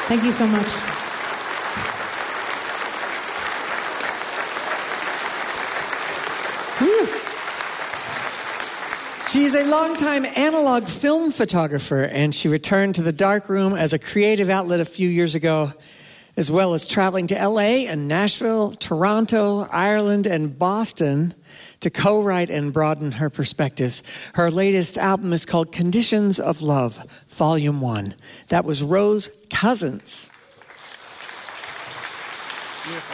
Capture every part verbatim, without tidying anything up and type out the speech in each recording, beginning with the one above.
Thank you so much. She is a longtime analog film photographer, and she returned to the darkroom as a creative outlet a few years ago, as well as traveling to L A and Nashville, Toronto, Ireland, and Boston to co-write and broaden her perspectives. Her latest album is called Conditions of Love, Volume one. That was Rose Cousins. Beautiful.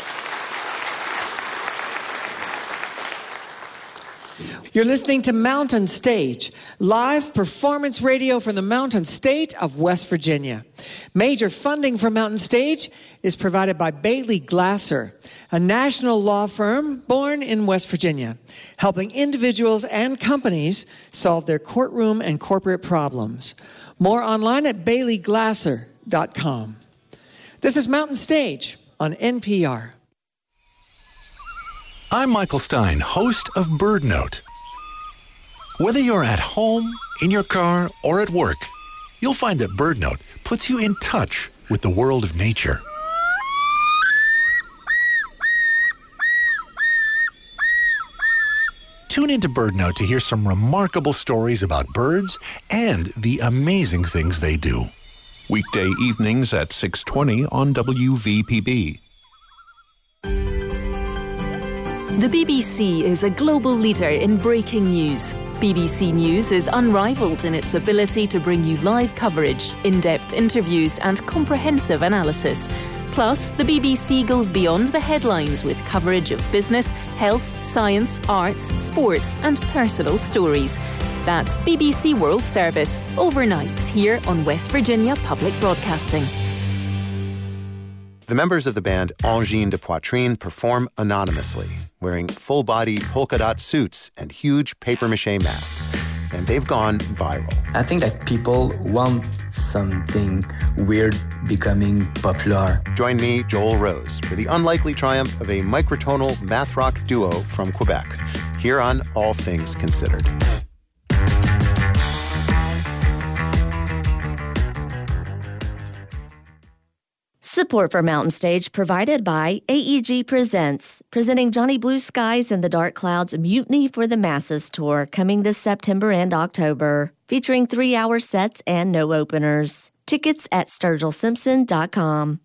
You're listening to Mountain Stage, live performance radio from the Mountain State of West Virginia. Major funding for Mountain Stage is provided by Bailey Glasser, a national law firm born in West Virginia, helping individuals and companies solve their courtroom and corporate problems. More online at bailey glasser dot com. This is Mountain Stage on N P R. I'm Michael Stein, host of Bird Note. Whether you're at home, in your car, or at work, you'll find that Bird Note puts you in touch with the world of nature. Tune into Bird Note to hear some remarkable stories about birds and the amazing things they do. Weekday evenings at six twenty on W V P B. The B B C is a global leader in breaking news. B B C News is unrivaled in its ability to bring you live coverage, in-depth interviews and comprehensive analysis. Plus, the B B C goes beyond the headlines with coverage of business, health, science, arts, sports and personal stories. That's B B C World Service, overnights here on West Virginia Public Broadcasting. The members of the band Angine de Poitrine perform anonymously, wearing full-body polka dot suits and huge papier-mâché masks. And they've gone viral. I think that people want something weird becoming popular. Join me, Joel Rose, for the unlikely triumph of a microtonal math rock duo from Quebec, here on All Things Considered. Support for Mountain Stage provided by A E G Presents, presenting Johnny Blue Skies and the Dark Clouds Mutiny for the Masses tour coming this September and October, featuring three-hour sets and no openers. Tickets at sturgill simpson dot com.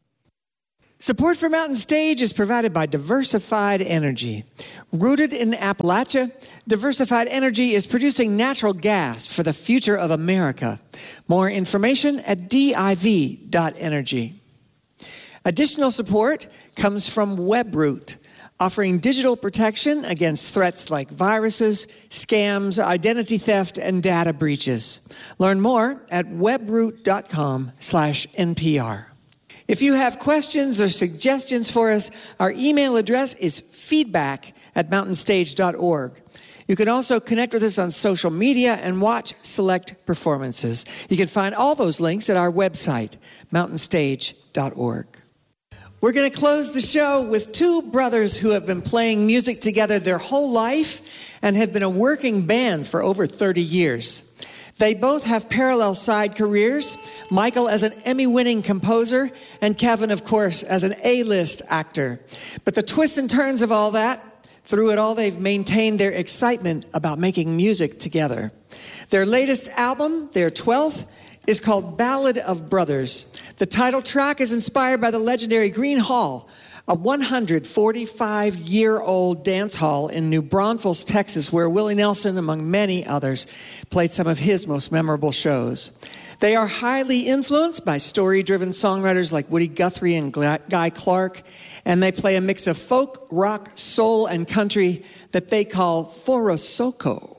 Support for Mountain Stage is provided by Diversified Energy. Rooted in Appalachia, Diversified Energy is producing natural gas for the future of America. More information at div dot energy. Additional support comes from WebRoot, offering digital protection against threats like viruses, scams, identity theft, and data breaches. Learn more at webroot dot com slash N P R. If you have questions or suggestions for us, our email address is feedback at mountain stage dot org. You can also connect with us on social media and watch select performances. You can find all those links at our website, mountain stage dot org. We're going to close the show with two brothers who have been playing music together their whole life and have been a working band for over thirty years. They both have parallel side careers, Michael as an Emmy-winning composer, and Kevin, of course, as an A-list actor. But the twists and turns of all that, through it all, they've maintained their excitement about making music together. Their latest album, their twelfth, is called Ballad of Brothers. The title track is inspired by the legendary Green Hall, a one hundred forty-five year old dance hall in New Braunfels, Texas, where Willie Nelson, among many others, played some of his most memorable shows. They are highly influenced by story-driven songwriters like Woody Guthrie and Guy Clark, and they play a mix of folk, rock, soul, and country that they call Forosoko.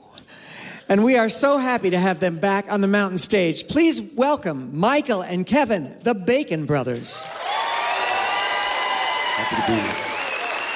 And we are so happy to have them back on the Mountain Stage. Please welcome Michael and Kevin, the Bacon Brothers. Happy to be here.